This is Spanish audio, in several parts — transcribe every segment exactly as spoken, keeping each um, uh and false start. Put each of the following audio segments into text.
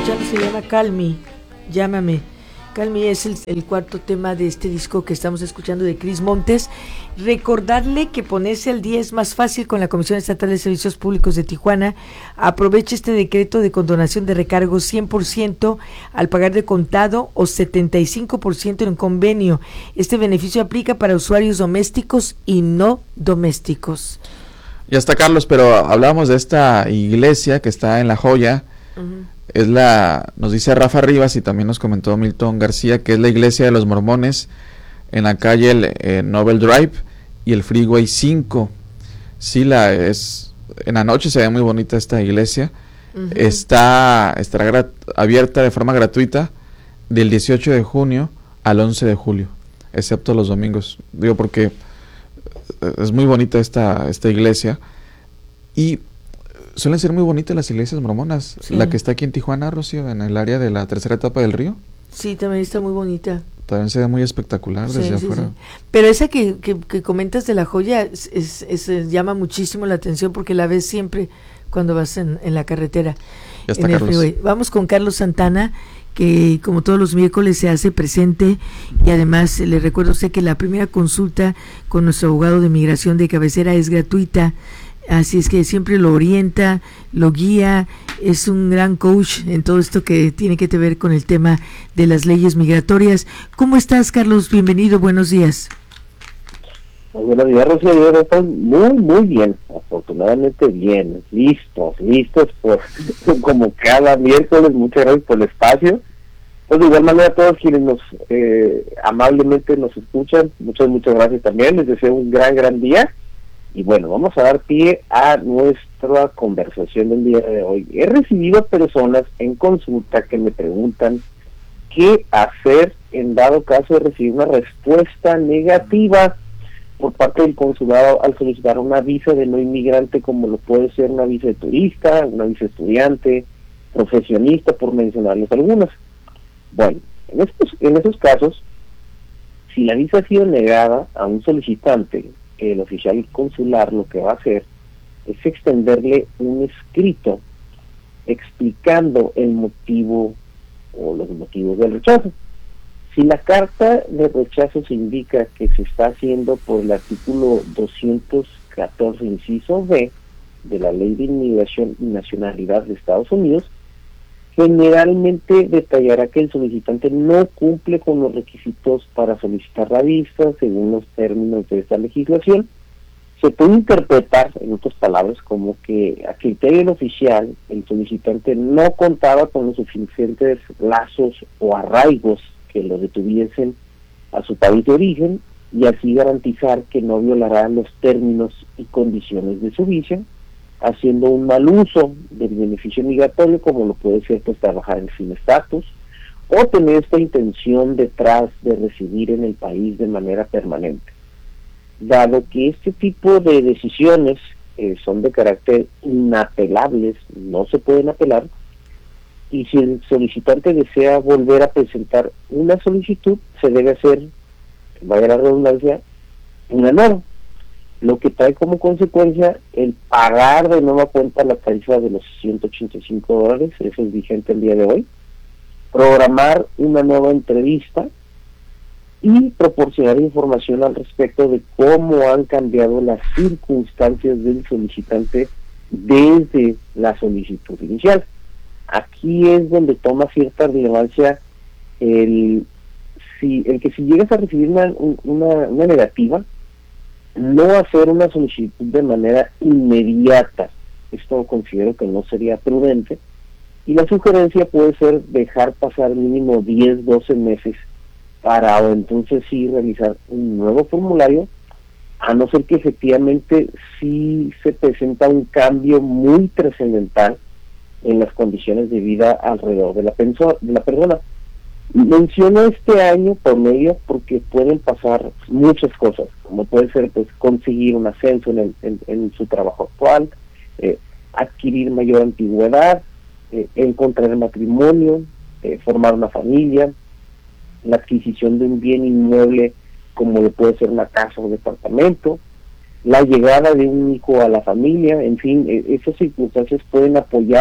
escuchando se llama Call Me, Llámame. Call Me es el, el cuarto tema de este disco que estamos escuchando de Cris Montes. Recordarle que ponerse al día es más fácil con la Comisión Estatal de Servicios Públicos de Tijuana. Aproveche este decreto de condonación de recargos cien por ciento al pagar de contado o setenta y cinco por ciento en convenio. Este beneficio aplica para usuarios domésticos y no domésticos. Ya está, Carlos, pero hablábamos de esta iglesia que está en La Joya. Uh-huh. Es la, nos dice Rafa Rivas y también nos comentó Milton García, que es la iglesia de los mormones en la calle el, eh, Nobel Drive y el Freeway cinco. Sí, la es, en la noche se ve muy bonita esta iglesia. Uh-huh. Está, estará grat, abierta de forma gratuita del dieciocho de junio al once de julio, excepto los domingos. Digo porque es muy bonita esta, esta iglesia y suelen ser muy bonitas las iglesias mormonas. Sí. La que está aquí en Tijuana, Rocío, en el área de la tercera etapa del río. Sí, también está muy bonita. También se ve muy espectacular desde sí, sí, afuera. Sí. Pero esa que, que, que comentas de La Joya es, es, es, llama muchísimo la atención porque la ves siempre cuando vas en, en la carretera. Ya está, en Carlos. El freeway. Vamos con Carlos Santana, que como todos los miércoles se hace presente, y además le recuerdo a usted que la primera consulta con nuestro abogado de migración de cabecera es gratuita. Así es que siempre lo orienta, lo guía, es un gran coach en todo esto que tiene que ver con el tema de las leyes migratorias. ¿Cómo estás, Carlos? Bienvenido, buenos días. Muy buenos días, Rocío. Están muy, muy bien, afortunadamente bien, listos, listos por como cada miércoles. Muchas gracias por el espacio. Pues de igual manera a todos quienes nos eh, amablemente nos escuchan, muchas, muchas gracias también. Les deseo un gran, gran día. Y bueno, vamos a dar pie a nuestra conversación del día de hoy. He recibido personas en consulta que me preguntan qué hacer en dado caso de recibir una respuesta negativa por parte del consulado al solicitar una visa de no inmigrante, como lo puede ser una visa de turista, una visa de estudiante, profesionista, por mencionarles algunas. Bueno, en estos, en esos casos, si la visa ha sido negada a un solicitante, el oficial consular lo que va a hacer es extenderle un escrito explicando el motivo o los motivos del rechazo. Si la carta de rechazo se indica que se está haciendo por el artículo doscientos catorce inciso B de la Ley de Inmigración y Nacionalidad de Estados Unidos, generalmente detallará que el solicitante no cumple con los requisitos para solicitar la visa según los términos de esta legislación. Se puede interpretar, en otras palabras, como que a criterio del oficial el solicitante no contaba con los suficientes lazos o arraigos que lo detuviesen a su país de origen y así garantizar que no violará los términos y condiciones de su visa, haciendo un mal uso del beneficio migratorio, como lo puede ser pues trabajar en sin estatus, o tener esta intención detrás de residir en el país de manera permanente. Dado que este tipo de decisiones eh, son de carácter inapelables, no se pueden apelar, y si el solicitante desea volver a presentar una solicitud, se debe hacer, vaya la redundancia, una nueva, lo que trae como consecuencia el pagar de nueva cuenta la tarifa de los ciento ochenta y cinco dólares, eso es vigente el día de hoy, programar una nueva entrevista y proporcionar información al respecto de cómo han cambiado las circunstancias del solicitante desde la solicitud inicial. Aquí es donde toma cierta relevancia el, si, el que si llegas a recibir una, una, una negativa, no hacer una solicitud de manera inmediata. Esto considero que no sería prudente, y la sugerencia puede ser dejar pasar mínimo diez, doce meses para o entonces sí realizar un nuevo formulario, a no ser que efectivamente sí se presenta un cambio muy trascendental en las condiciones de vida alrededor de la, penso- de la persona. Menciono este año por medio porque pueden pasar muchas cosas, como puede ser pues conseguir un ascenso en, el, en, en su trabajo actual, eh, adquirir mayor antigüedad, eh, encontrar matrimonio, eh, formar una familia, la adquisición de un bien inmueble como le puede ser una casa o un departamento, la llegada de un hijo a la familia, en fin, eh, esas circunstancias pueden apoyar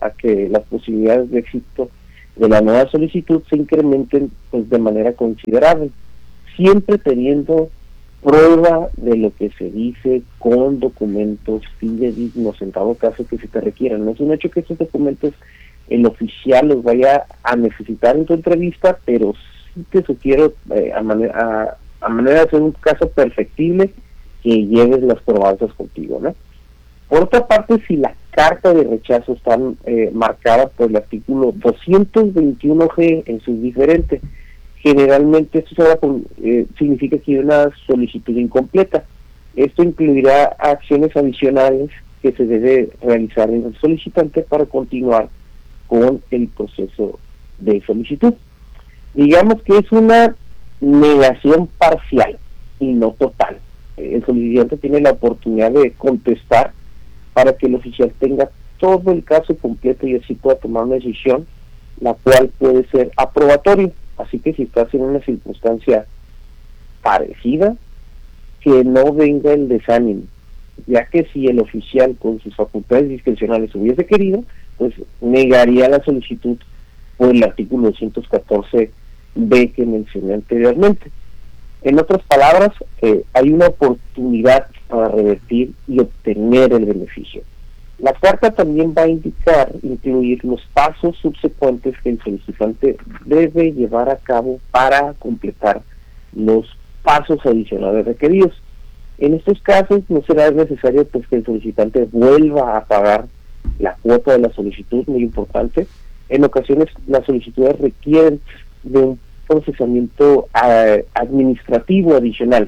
a que las posibilidades de éxito de la nueva solicitud se incrementen pues de manera considerable, siempre teniendo prueba de lo que se dice con documentos fidedignos en dado caso que se te requieran. No es un hecho que estos documentos el oficial los vaya a necesitar en tu entrevista, pero sí te sugiero eh, a, manera, a, a manera de hacer un caso perfectible que lleves las probanzas contigo, ¿no? Por otra parte, si la carta de rechazo está eh, marcada por el artículo doscientos veintiuno G en sus diferentes, generalmente esto se va con, eh, significa que hay una solicitud incompleta. Esto incluirá acciones adicionales que se debe realizar en el solicitante para continuar con el proceso de solicitud. Digamos que es una negación parcial y no total. El solicitante tiene la oportunidad de contestar para que el oficial tenga todo el caso completo y así pueda tomar una decisión, la cual puede ser aprobatoria. Así que si estás en una circunstancia parecida, que no venga el desánimo, ya que si el oficial con sus facultades discrecionales hubiese querido, pues negaría la solicitud por el artículo doscientos catorce B que mencioné anteriormente. En otras palabras, eh, hay una oportunidad para revertir y obtener el beneficio. La carta también va a indicar, incluir los pasos subsecuentes que el solicitante debe llevar a cabo para completar los pasos adicionales requeridos. En estos casos no será necesario pues que el solicitante vuelva a pagar la cuota de la solicitud, muy importante. En ocasiones las solicitudes requieren de un procesamiento uh, administrativo adicional,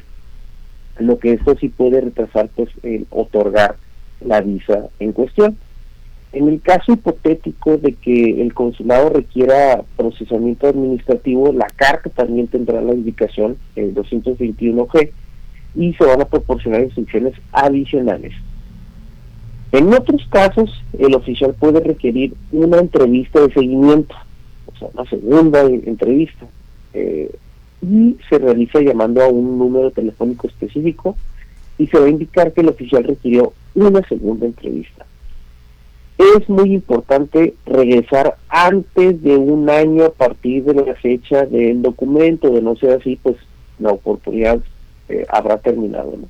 lo que esto sí puede retrasar pues el otorgar la visa en cuestión. En el caso hipotético de que el consulado requiera procesamiento administrativo, la carta también tendrá la indicación el doscientos veintiuno G y se van a proporcionar instrucciones adicionales. En otros casos, el oficial puede requerir una entrevista de seguimiento, o sea, una segunda entrevista, eh, y se realiza llamando a un número telefónico específico y se va a indicar que el oficial requirió una segunda entrevista. Es muy importante regresar antes de un año a partir de la fecha del documento, de no ser así, pues la oportunidad eh, habrá terminado, ¿no?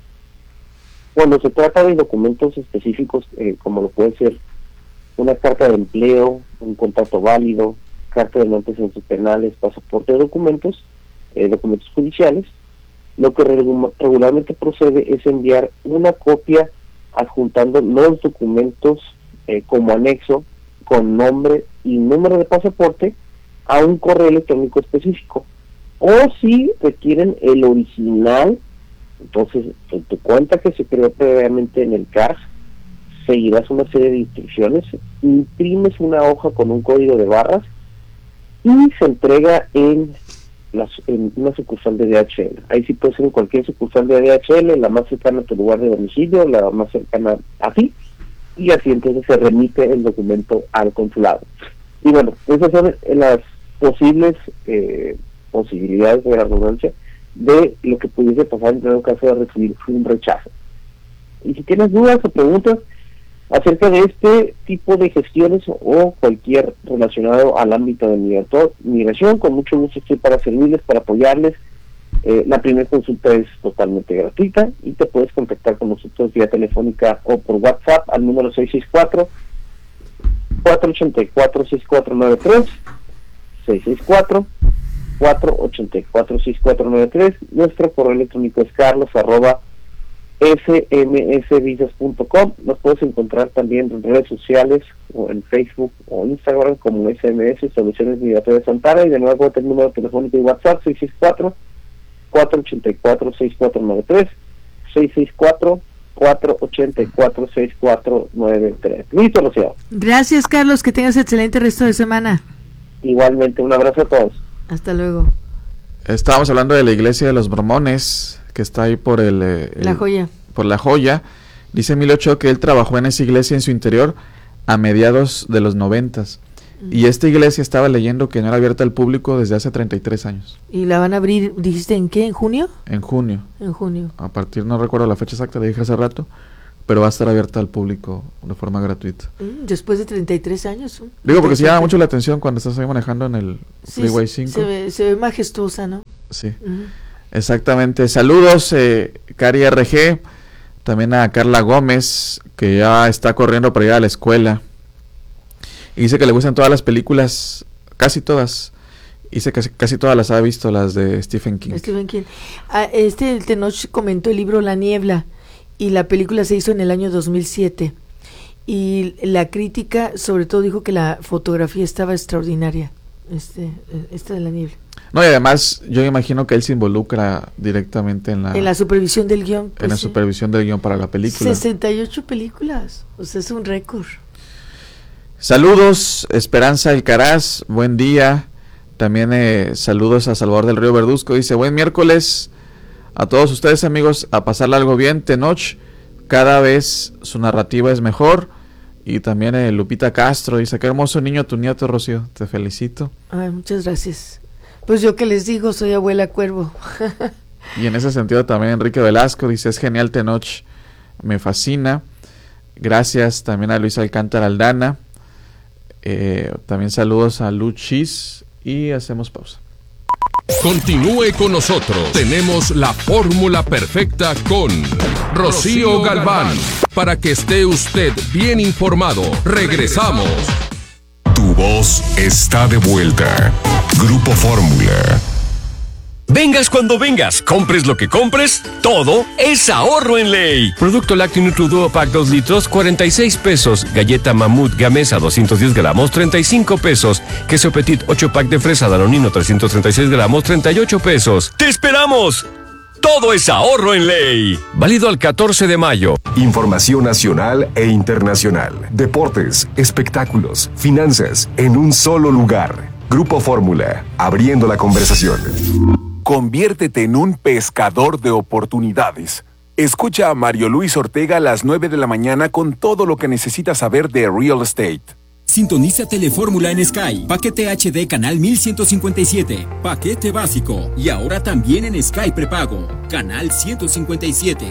Cuando se trata de documentos específicos, eh, como lo puede ser una carta de empleo, un contrato válido, carta de no antecedentes penales, pasaporte de documentos, eh, documentos judiciales, lo que regu- regularmente procede es enviar una copia adjuntando los documentos eh, como anexo con nombre y número de pasaporte a un correo electrónico específico. O si requieren el original, entonces en tu cuenta que se creó previamente en el C A R S, seguirás una serie de instrucciones, imprimes una hoja con un código de barras y se entrega en, las, en una sucursal de D H L. Ahí sí puede ser en cualquier sucursal de D H L, la más cercana a tu lugar de domicilio, la más cercana a ti, y así entonces se remite el documento al consulado. Y bueno, esas son las posibles eh, posibilidades de la redundancia de lo que pudiese pasar en el caso de recibir un rechazo. Y si tienes dudas o preguntas acerca de este tipo de gestiones o cualquier relacionado al ámbito de migración, con mucho gusto estoy para servirles, para apoyarles. Eh, la primera consulta es totalmente gratuita y te puedes contactar con nosotros vía telefónica o por WhatsApp al número seis seis cuatro, cuatro ocho cuatro, seis cuatro nueve tres, seis seis cuatro, cuatro ocho cuatro, seis cuatro nueve tres. Nuestro correo electrónico es carlos arroba s m s visas punto com. Nos puedes encontrar también en redes sociales o en Facebook o Instagram como S M S Soluciones Migratorias Santana, y de nuevo el número telefónico y WhatsApp seis seis cuatro, cuatro ocho cuatro, seis cuatro nueve tres, seis seis cuatro, cuatro ocho cuatro, seis cuatro nueve tres. Listo, Rocío. Gracias, Carlos, que tengas excelente resto de semana. Igualmente, un abrazo a todos. Hasta luego. Estábamos hablando de la iglesia de los mormones, que está ahí por el, eh, el... La Joya. Por La Joya. Dice Emilio Ochoa que él trabajó en esa iglesia en su interior a mediados de los noventas. Uh-huh. Y esta iglesia estaba leyendo que no era abierta al público desde hace treinta y tres años. ¿Y la van a abrir, dijiste, en qué? ¿En junio? En junio. En junio. A partir, no recuerdo la fecha exacta, le dije hace rato, pero va a estar abierta al público de forma gratuita. Mm, después de treinta y tres años. ¿no? Digo, porque sí llama mucho la atención cuando estás ahí manejando en el sí, Freeway cinco. Se ve, se ve majestuosa, ¿no? Sí, Uh-huh. exactamente. Saludos, eh, Cari R G, también a Carla Gómez, que ya está corriendo para ir a la escuela. Y dice que le gustan todas las películas, casi todas. Dice que casi, casi todas las ha visto, las de Stephen King. Stephen King. Ah, este Tenoch comentó el libro La Niebla, y la película se hizo en el año dos mil siete. Y la crítica, sobre todo, dijo que la fotografía estaba extraordinaria. Este, esta de La Niebla. No, y además yo imagino que él se involucra directamente en la, en la supervisión del guión. Pues en la sí. supervisión del guión para la película. sesenta y ocho películas, o sea, es un récord. Saludos, Esperanza Alcaraz, buen día. También eh, saludos a Salvador del Río Verduzco, dice, buen miércoles a todos ustedes, amigos, a pasarle algo bien. Tenoch, cada vez su narrativa es mejor. Y también eh, Lupita Castro dice, qué hermoso niño tu nieto, Rocío, te felicito. Ay, muchas gracias. Pues yo que les digo, soy abuela cuervo. Y en ese sentido también Enrique Velasco dice, es genial Tenoch, me fascina. Gracias también a Luis Alcántara Aldana. Eh, también saludos a Luchis y hacemos pausa. Continúe con nosotros. Tenemos la fórmula perfecta con Rocío Galván. Para que esté usted bien informado. Regresamos. Tu voz está de vuelta. Grupo Fórmula. Vengas cuando vengas, compres lo que compres, todo es ahorro en ley. Producto lácteo Nutri-Duo Pack dos litros, cuarenta y seis pesos. Galleta Mamut Gamesa doscientos diez gramos, treinta y cinco pesos. Queso Petit ocho pack de fresa Danonino trescientos treinta y seis gramos, treinta y ocho pesos. ¡Te esperamos! Todo es ahorro en ley. Válido al catorce de mayo. Información nacional e internacional. Deportes, espectáculos, finanzas, en un solo lugar. Grupo Fórmula, abriendo la conversación. Conviértete en un pescador de oportunidades. Escucha a Mario Luis Ortega a las nueve de la mañana con todo lo que necesitas saber de real estate. Sintoniza Telefórmula en Sky. Paquete H D canal mil ciento cincuenta y siete. Paquete básico. Y ahora también en Sky prepago. Canal ciento cincuenta y siete.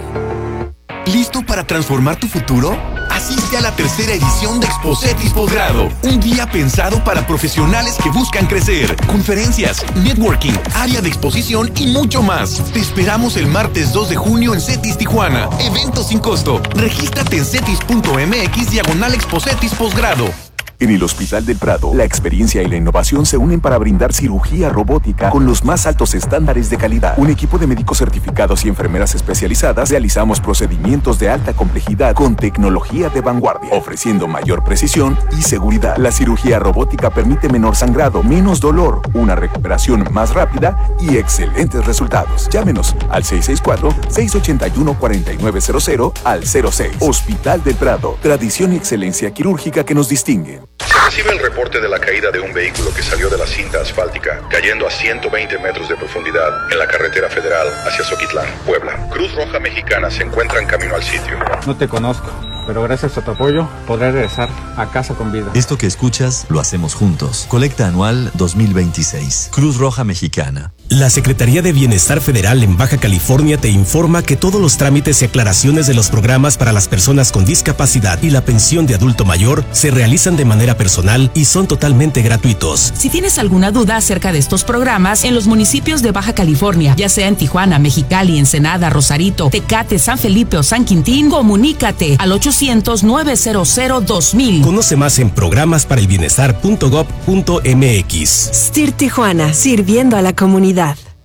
¿Listo para transformar tu futuro? Asiste a la tercera edición de Exposetis Posgrado, un día pensado para profesionales que buscan crecer. Conferencias, networking, área de exposición y mucho más. Te esperamos el martes dos de junio en CETIS Tijuana. Evento sin costo. Regístrate en cetis punto m x diagonal Exposetis Posgrado. En el Hospital del Prado, la experiencia y la innovación se unen para brindar cirugía robótica con los más altos estándares de calidad. Un equipo de médicos certificados y enfermeras especializadas realizamos procedimientos de alta complejidad con tecnología de vanguardia, ofreciendo mayor precisión y seguridad. La cirugía robótica permite menor sangrado, menos dolor, una recuperación más rápida y excelentes resultados. Llámenos al seis seis cuatro, seis ocho uno, cuatro nueve cero cero al cero seis. Hospital del Prado, tradición y excelencia quirúrgica que nos distinguen. Se recibe el reporte de la caída de un vehículo que salió de la cinta asfáltica, cayendo a ciento veinte metros de profundidad en la carretera federal hacia Zoquitlán, Puebla. Cruz Roja Mexicana se encuentra en camino al sitio. No te conozco, pero gracias a tu apoyo podré regresar a casa con vida. Esto que escuchas lo hacemos juntos. Colecta anual dos mil veintiséis. Cruz Roja Mexicana. La Secretaría de Bienestar Federal en Baja California te informa que todos los trámites y aclaraciones de los programas para las personas con discapacidad y la pensión de adulto mayor se realizan de manera personal y son totalmente gratuitos. Si tienes alguna duda acerca de estos programas en los municipios de Baja California, ya sea en Tijuana, Mexicali, Ensenada, Rosarito, Tecate, San Felipe o San Quintín, comunícate al ochocientos, nueve cero cero, dos mil. Conoce más en programas para el bienestar punto gov punto m x. S T I R Tijuana, sirviendo a la comunidad.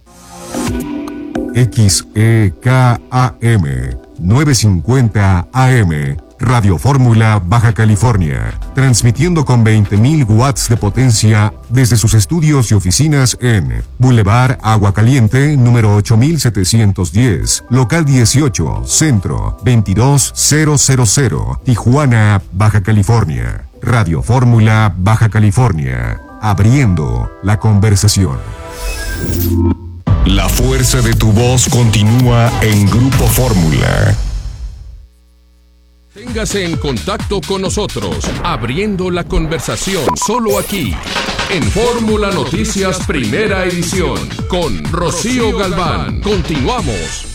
X E K A M novecientos cincuenta A M Radio Fórmula Baja California, transmitiendo con veinte mil watts de potencia desde sus estudios y oficinas en Boulevard Agua Caliente, número ocho mil setecientos diez, local dieciocho, centro, veintidós mil, Tijuana, Baja California. Radio Fórmula Baja California, abriendo la conversación. La fuerza de tu voz continúa en Grupo Fórmula. Téngase en contacto con nosotros, abriendo la conversación, solo aquí, en Fórmula Noticias Primera Edición, con Rocío Galván. Continuamos.